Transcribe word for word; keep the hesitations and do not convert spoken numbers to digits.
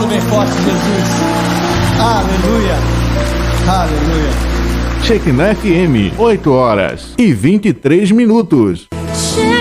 aplauda bem forte, Jesus. Aleluia. Aleluia. Shekinah F M, oito horas e vinte e três minutos.